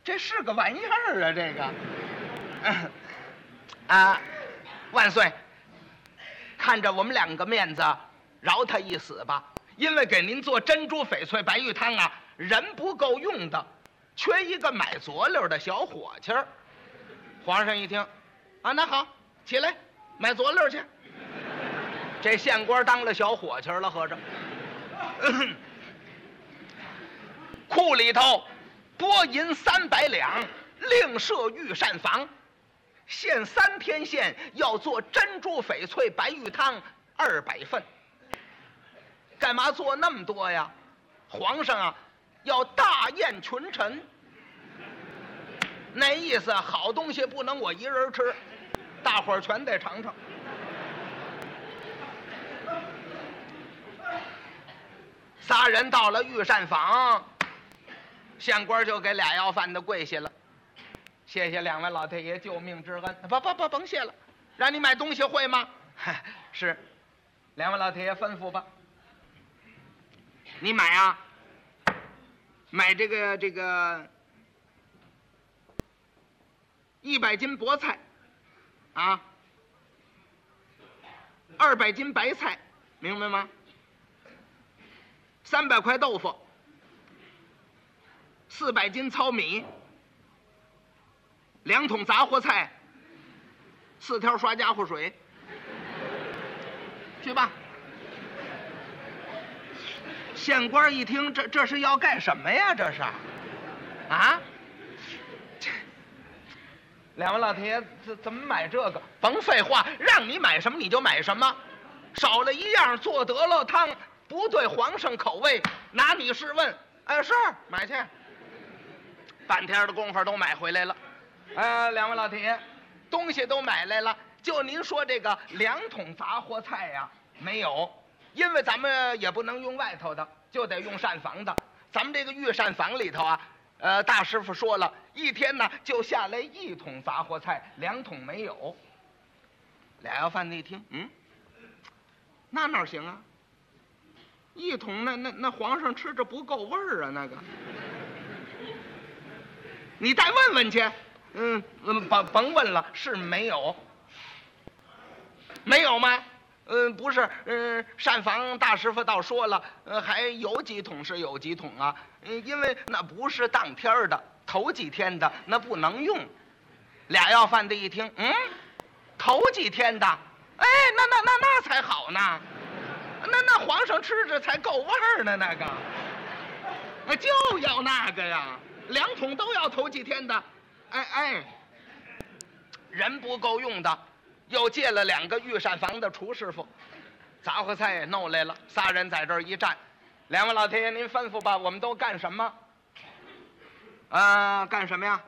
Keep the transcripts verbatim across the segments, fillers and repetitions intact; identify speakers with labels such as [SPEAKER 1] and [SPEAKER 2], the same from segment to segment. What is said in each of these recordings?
[SPEAKER 1] 这是个玩意儿啊，这个。嗯、啊，万岁！看着我们两个面子，饶他一死吧。因为给您做珍珠翡翠白玉汤啊，人不够用的，缺一个买佐料的小伙计儿。皇上一听，啊，那好，起来买佐料去。这县官当了小伙计了，合着。库里头拨银三百两，另设御膳房，限三天限要做珍珠翡翠白玉汤二百份。干嘛做那么多呀？皇上啊，要大宴群臣。那意思，好东西不能我一人吃，大伙儿全得尝尝。仨人到了御膳房，县官就给俩要饭的跪下了，谢谢两位老太爷救命之恩。不不不，甭谢了，让你买东西会吗？是，两位老太爷吩咐吧。你买啊，买这个这个一百斤菠菜，啊，二百斤白菜，明白吗？三百块豆腐，四百斤糙米，两桶杂货菜，四条刷家伙水，去吧。县官一听，这这是要干什么呀？这是，啊？这两位老太爷怎怎么买这个？甭废话，让你买什么你就买什么，少了一样做得了汤，不对皇上口味，拿你试问。哎，是买去。半天的功夫都买回来了。呃，两位老太爷，东西都买来了，就您说这个两桶杂货菜呀，没有。因为咱们也不能用外头的，就得用膳房的。咱们这个御膳房里头啊，呃，大师傅说了，一天呢就下来一桶杂货菜，两桶没有。俩要饭的一听，嗯，那哪行啊？一桶那那那皇上吃着不够味儿啊，那个。你再问问去，嗯嗯，甭甭问了，是没有。没有吗？嗯，不是，嗯，膳房大师傅倒说了，呃，还有几桶是有几桶啊，嗯，因为那不是当天的，头几天的那不能用。俩要饭的一听，嗯，头几天的，哎，那那那那才好呢，那那皇上吃着才够味儿呢，那个，那就要那个呀，两桶都要头几天的，哎哎，人不够用的。又借了两个御膳房的厨师傅，杂货菜也弄来了，仨人在这儿一站。两位老太爷，您吩咐吧，我们都干什么？呃，干什么呀？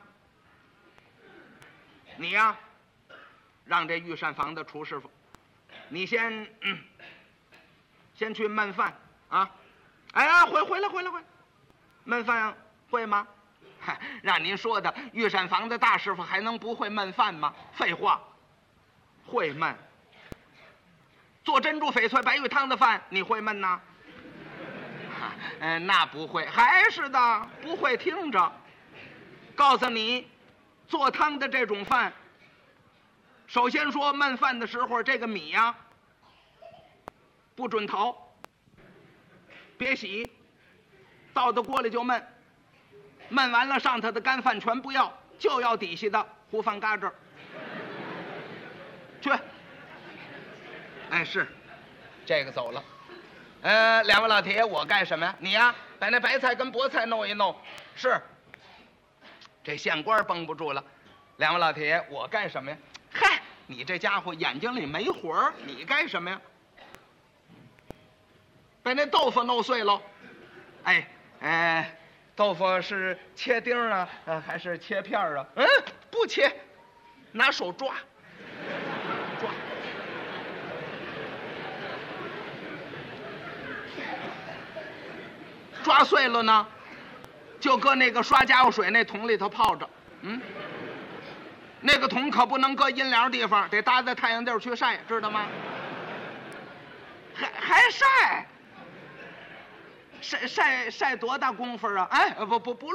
[SPEAKER 1] 你呀，让这御膳房的厨师傅，你先、嗯、先去焖饭啊！哎呀，回回来回来回来，焖饭会吗？嗨，让您说的，御膳房的大师傅还能不会焖饭吗？废话。会焖，做珍珠翡翠白玉汤的饭你会焖呐？嗯、呃，那不会，还是的，不会听着。告诉你，做汤的这种饭，首先说焖饭的时候，这个米呀，不准淘，别洗，倒到锅里就焖，焖完了上头的干饭全不要，就要底下的糊饭嘎吱。去，哎，是，这个走了。呃，两位老铁，我干什么呀？你呀，把那白菜跟菠菜弄一弄。是，这县官绷不住了。两位老铁，我干什么呀？嗨，你这家伙眼睛里没活儿，你干什么呀？把那豆腐弄碎喽。哎，哎，豆腐是切丁啊，呃，还是切片啊？嗯，不切，拿手抓。抓，抓碎了呢，就搁那个刷家伙水那桶里头泡着。嗯，那个桶可不能搁阴凉地方，得搭在太阳地去晒，知道吗？还还晒，晒晒晒多大功夫啊？哎，不不不